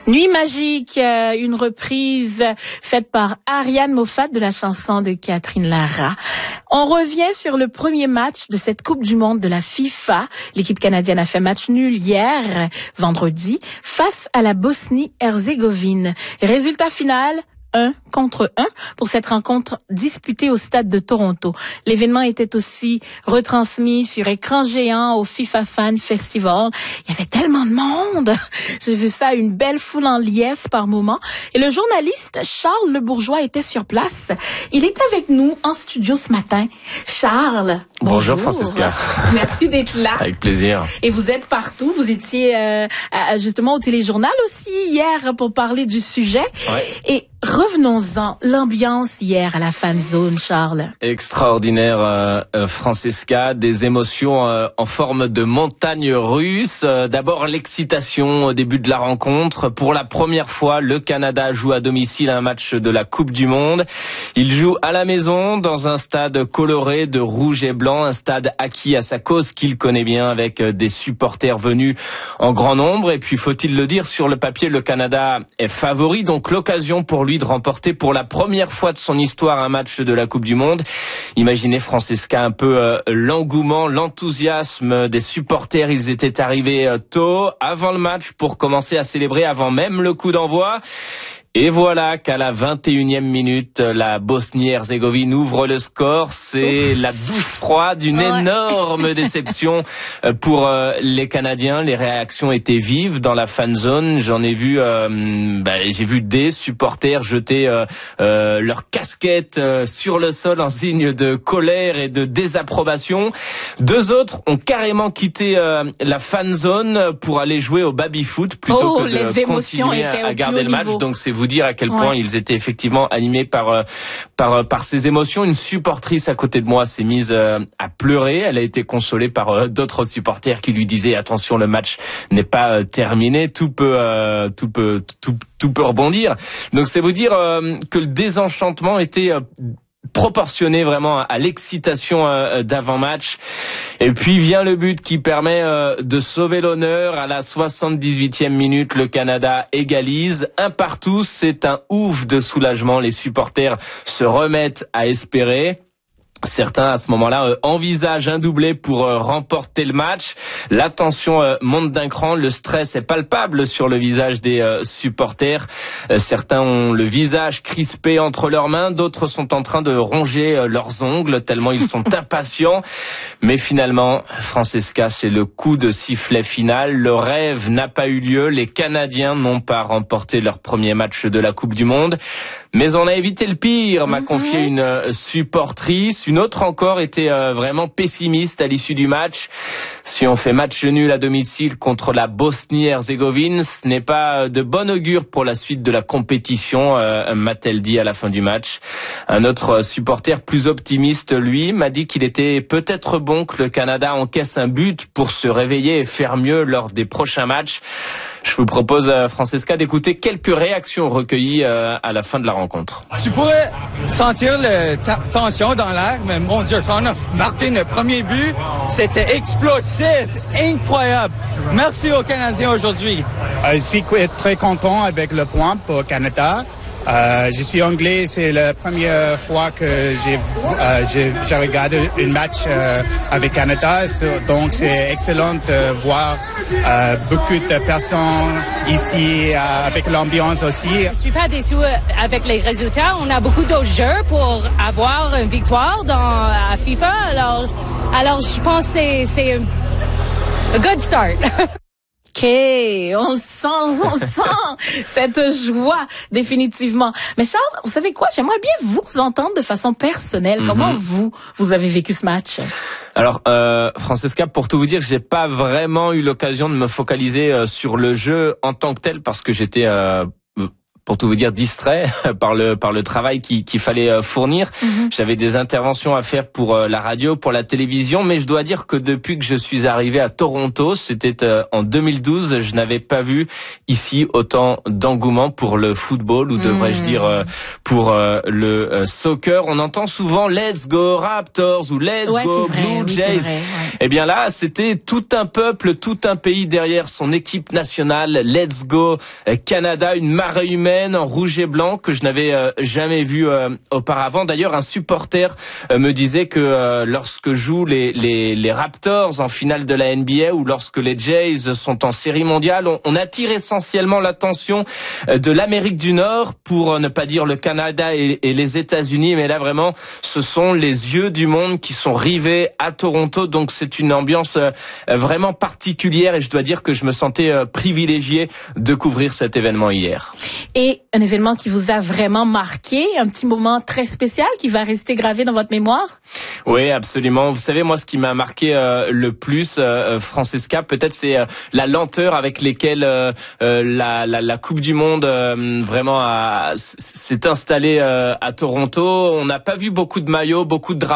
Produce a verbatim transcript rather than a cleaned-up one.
Nuit magique, euh, une reprise faite par Ariane Moffat de la chanson de Catherine Lara. On revient sur le premier match de cette Coupe du Monde de la FIFA. L'équipe canadienne a fait match nul hier, vendredi, face à la Bosnie-Herzégovine. Résultat final, un contre un pour cette rencontre disputée au stade de Toronto. L'événement était aussi retransmis sur écran géant au FIFA Fan Festival. Il y avait tellement de monde. J'ai vu ça, une belle foule en liesse par moment. Et le journaliste Charles Le Bourgeois était sur place. Il est avec nous en studio ce matin. Charles, bonjour. Bonjour Francesca. Merci d'être là. Avec plaisir. Et vous êtes partout. Vous étiez euh, à, justement au téléjournal aussi hier pour parler du sujet. Ouais. Et revenons-en, l'ambiance hier à la fan zone, Charles. Extraordinaire, euh, euh, Francesca, des émotions euh, en forme de montagne russe. Euh, d'abord l'excitation au début de la rencontre. Pour la première fois, le Canada joue à domicile un match de la Coupe du Monde. Il joue à la maison dans un stade coloré de rouge et blanc, un stade acquis à sa cause qu'il connaît bien avec des supporters venus en grand nombre. Et puis faut-il le dire, sur le papier, le Canada est favori, donc l'occasion pour lui de remporter pour la première fois de son histoire un match de la Coupe du Monde. Imaginez, Francesca, un peu euh, l'engouement, l'enthousiasme des supporters. Ils étaient arrivés euh, tôt, avant le match, pour commencer à célébrer avant même le coup d'envoi. Et voilà qu'à la vingt et unième minute, la Bosnie-Herzégovine ouvre le score. C'est la douche froide, une énorme déception pour les Canadiens. Les réactions étaient vives dans la fan zone. J'en ai vu, euh, bah, j'ai vu des supporters jeter euh, euh, leur casquette euh, sur le sol en signe de colère et de désapprobation. Deux autres ont carrément quitté euh, la fan zone pour aller jouer au baby-foot plutôt oh, que de continuer à, à garder le match. Niveau. Donc c'est vous dire à quel point ouais. ils étaient effectivement animés par par par ces émotions. Une supportrice à côté de moi s'est mise à pleurer. Elle a été consolée par d'autres supporters qui lui disaient attention, le match n'est pas terminé, tout peut tout peut tout tout peut rebondir. Donc c'est vous dire que le désenchantement était proportionné vraiment à l'excitation d'avant-match. Et puis vient le but qui permet de sauver l'honneur. À la soixante-dix-huitième minute, le Canada égalise. Un partout, c'est un ouf de soulagement. Les supporters se remettent à espérer. Certains, à ce moment-là, euh, envisagent un doublé pour euh, remporter le match. La tension euh, monte d'un cran, le stress est palpable sur le visage des euh, supporters. Euh, certains ont le visage crispé entre leurs mains, d'autres sont en train de ronger euh, leurs ongles, tellement ils sont impatients. Mais finalement, Francesca, c'est le coup de sifflet final. Le rêve n'a pas eu lieu. Les Canadiens n'ont pas remporté leur premier match de la Coupe du Monde. Mais on a évité le pire, m'a mm-hmm. confié une euh, supportrice. Une autre encore était euh, vraiment pessimiste à l'issue du match. Si on fait match nul à domicile contre la Bosnie-Herzégovine, ce n'est pas de bon augure pour la suite de la compétition, euh, m'a-t-elle dit à la fin du match. Un autre supporter plus optimiste, lui, m'a dit qu'il était peut-être bon que le Canada encaisse un but pour se réveiller et faire mieux lors des prochains matchs. Je vous propose, euh, Francesca, d'écouter quelques réactions recueillies euh, à la fin de la rencontre. Tu pourrais sentir la tension dans l'air, mais mon Dieu, quand on a marqué notre premier but, c'était explosif, incroyable. Merci aux Canadiens aujourd'hui. Euh, je suis très content avec le point pour Canada. Euh, je suis anglais, c'est la première fois que j'ai euh, j'ai, j'ai regardé un match euh, avec Canada, donc c'est excellent de voir euh, beaucoup de personnes ici euh, avec l'ambiance aussi. Je suis pas déçu avec les résultats. On a beaucoup de jeux pour avoir une victoire dans à FIFA, alors alors je pense que c'est c'est a good start. OK, on sent, on sent cette joie, définitivement. Mais Charles, vous savez quoi? J'aimerais bien vous entendre de façon personnelle. Mm-hmm. Comment vous, vous avez vécu ce match? Alors, euh, Francesca, pour tout vous dire, j'ai pas vraiment eu l'occasion de me focaliser euh, sur le jeu en tant que tel parce que j'étais... Euh, pour tout vous dire, distrait par le par le travail qu'il, qu'il fallait fournir. Mm-hmm. J'avais des interventions à faire pour la radio, pour la télévision, mais je dois dire que depuis que je suis arrivé à Toronto, c'était en deux mille douze, je n'avais pas vu ici autant d'engouement pour le football, ou devrais-je mm. dire pour le soccer. On entend souvent Let's Go Raptors ou Let's ouais, Go vrai, Blue oui, Jays. Vrai, ouais. Eh bien là, c'était tout un peuple, tout un pays derrière son équipe nationale. Let's Go Canada, une marée humaine en rouge et blanc que je n'avais euh, jamais vu euh, auparavant. D'ailleurs, un supporter euh, me disait que euh, lorsque jouent les, les, les Raptors en finale de la N B A ou lorsque les Jays sont en série mondiale, on, on attire essentiellement l'attention euh, de l'Amérique du Nord, pour euh, ne pas dire le Canada et, et les États-Unis. Mais là, vraiment, ce sont les yeux du monde qui sont rivés à Toronto. Donc, c'est une ambiance euh, vraiment particulière, et je dois dire que je me sentais euh, privilégié de couvrir cet événement hier. Et un événement qui vous a vraiment marqué, un petit moment très spécial qui va rester gravé dans votre mémoire? Oui, absolument. Vous savez, moi, ce qui m'a marqué euh, le plus, euh, Francesca, peut-être, c'est euh, la lenteur avec laquelle euh, euh, la, la, la Coupe du Monde euh, vraiment a, s'est installée euh, à Toronto. On n'a pas vu beaucoup de maillots, beaucoup de drapeaux.